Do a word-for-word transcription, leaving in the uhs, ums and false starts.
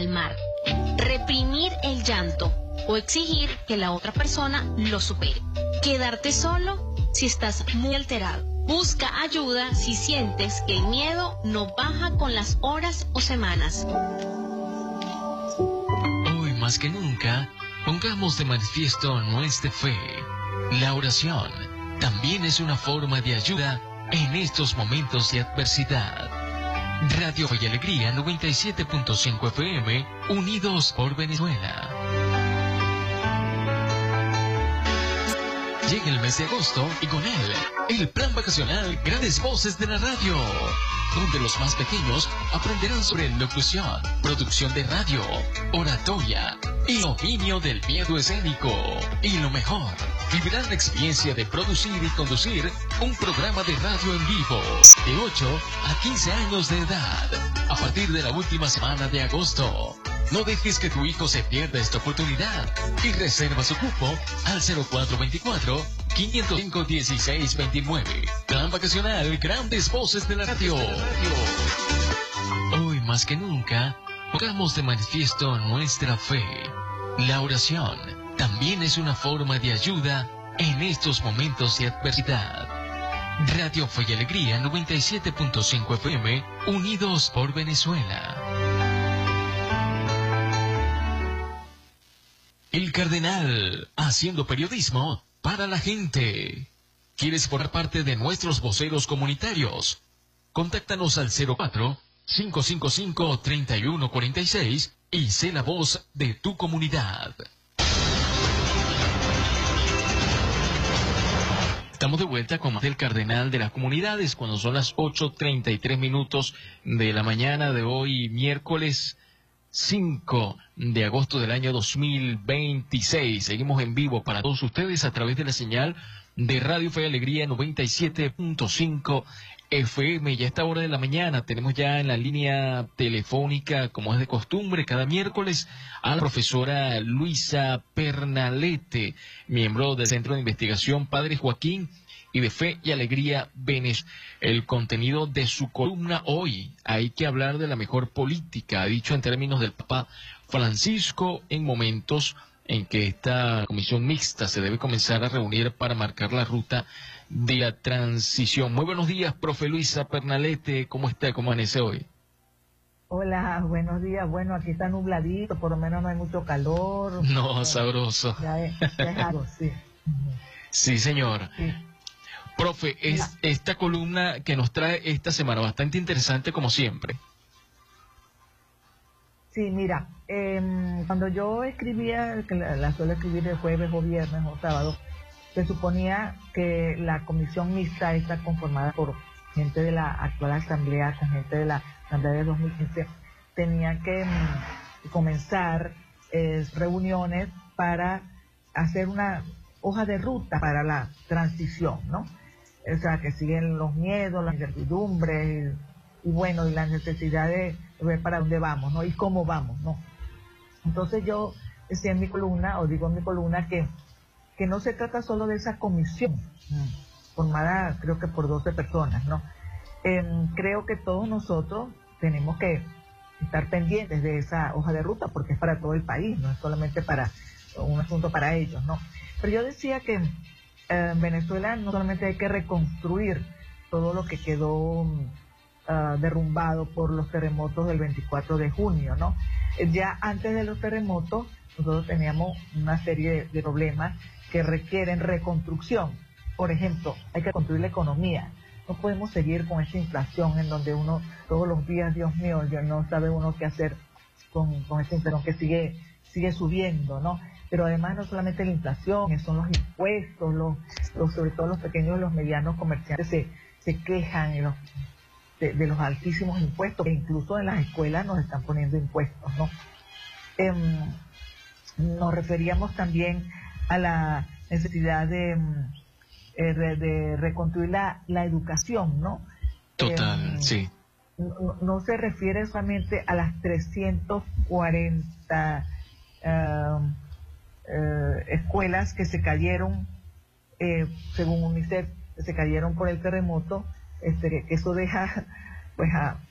calmar, reprimir el llanto o exigir que la otra persona lo supere. Quedarte solo si estás muy alterado. Busca ayuda si sientes que el miedo no baja con las horas o semanas. Hoy más que nunca, pongamos de manifiesto nuestra fe. La oración también es una forma de ayuda en estos momentos de adversidad. Radio Fe y Alegría noventa y siete punto cinco F M, unidos por Venezuela. Llega el mes de agosto y con él, el plan vacacional Grandes Voces de la Radio, donde los más pequeños aprenderán sobre locución, producción de radio, oratoria y dominio del miedo escénico. Y lo mejor, vivirán la experiencia de producir y conducir un programa de radio en vivo de ocho a quince años de edad, a partir de la última semana de agosto. No dejes que tu hijo se pierda esta oportunidad y reserva su cupo al cero cuatro veinticuatro, quinientos cinco, dieciséis veintinueve. Plan vacacional Grandes Voces de la Radio. Hoy más que nunca, pongamos de manifiesto nuestra fe. La oración también es una forma de ayuda en estos momentos de adversidad. Radio Fe y Alegría noventa y siete punto cinco F M, unidos por Venezuela. El Cardenal, haciendo periodismo para la gente. ¿Quieres formar parte de nuestros voceros comunitarios? Contáctanos al cero cuatro, cinco cinco cinco, tres uno cuatro seis y sé la voz de tu comunidad. Estamos de vuelta con más del Cardenal de las Comunidades cuando son las ocho treinta y tres minutos de la mañana de hoy, miércoles cinco de agosto del año dos mil veintiséis. Seguimos en vivo para todos ustedes a través de la señal de Radio Fe y Alegría noventa y siete punto cinco F M. Y a esta hora de la mañana tenemos ya en la línea telefónica, como es de costumbre, cada miércoles, a la profesora Luisa Pernalete, miembro del Centro de Investigación Padre Joaquín y de Fe y Alegría Venezuela. El contenido de su columna hoy: hay que hablar de la mejor política, ha dicho en términos del Papa Francisco, en momentos en que esta comisión mixta se debe comenzar a reunir para marcar la ruta de la transición. Muy buenos días, profe Luisa Pernalete, ¿cómo está? ¿Cómo amanece hoy? Hola, buenos días. Bueno, aquí está nubladito, por lo menos no hay mucho calor. No, bueno, sabroso. Ya es, ya es algo, sí. Sí, señor. Sí. Profe, es esta columna que nos trae esta semana bastante interesante como siempre. Sí, mira, eh, cuando yo escribía, que la, la suelo escribir el jueves o viernes o sábado, se suponía que la comisión mixta está conformada por gente de la actual asamblea, con gente de la asamblea de dos mil quince, tenía que mm, comenzar eh, reuniones para hacer una hoja de ruta para la transición, ¿no? O sea, que siguen los miedos, las incertidumbres y, y bueno, y la necesidad de ver para dónde vamos, ¿no? Y cómo vamos, ¿no? Entonces yo decía en mi columna, o digo en mi columna, que, que no se trata solo de esa comisión, formada creo que por doce personas, ¿no? Eh, creo que todos nosotros tenemos que estar pendientes de esa hoja de ruta porque es para todo el país, no es solamente para un asunto para ellos, ¿no? Pero yo decía que eh, en Venezuela no solamente hay que reconstruir todo lo que quedó uh, derrumbado por los terremotos del veinticuatro de junio, ¿no? Eh, ya antes de los terremotos nosotros teníamos una serie de, de problemas que requieren reconstrucción. Por ejemplo, hay que construir la economía. No podemos seguir con esa inflación en donde uno todos los días, Dios mío, ya no sabe uno qué hacer con, con esa inflación que sigue, sigue subiendo, ¿no? Pero además no solamente la inflación, son los impuestos, los, los, sobre todo los pequeños y los medianos comerciantes se, se quejan de los, de, de los altísimos impuestos, que incluso en las escuelas nos están poniendo impuestos, ¿no? Eh, nos referíamos también a la necesidad de, de, de reconstruir la, la educación, ¿no? Total, eh, sí. No, no se refiere solamente a las trescientas cuarenta uh, uh, escuelas que se cayeron, eh, según UNICEF, que se cayeron por el terremoto, este, que eso deja pues a